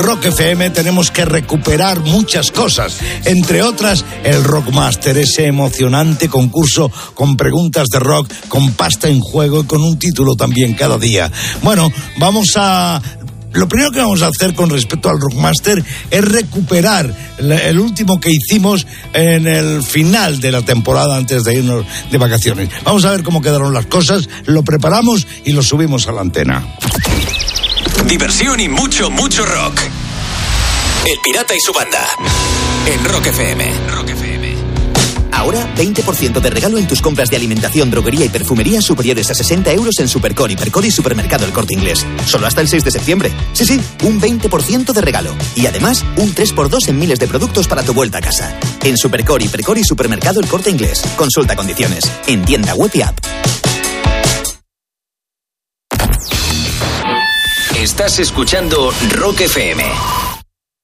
Rock FM tenemos que recuperar muchas cosas, entre otras el Rockmaster, ese emocionante concurso con preguntas de rock, con pasta en juego y con un título también cada día. Bueno, lo primero que vamos a hacer con respecto al Rockmaster es recuperar el último que hicimos en el final de la temporada antes de irnos de vacaciones. Vamos a ver cómo quedaron las cosas, lo preparamos y lo subimos a la antena. Diversión y mucho rock. El Pirata y su banda. En Rock FM. Ahora, 20% de regalo en tus compras de alimentación, droguería y perfumería superiores a 60 euros en Supercore, Hipercor y Supermercado El Corte Inglés. Solo hasta el 6 de septiembre. Sí, un 20% de regalo. Y además, un 3x2 en miles de productos para tu vuelta a casa. En Supercore, Hipercor y Supermercado El Corte Inglés. Consulta condiciones. En tienda web y app. Estás escuchando Rock FM.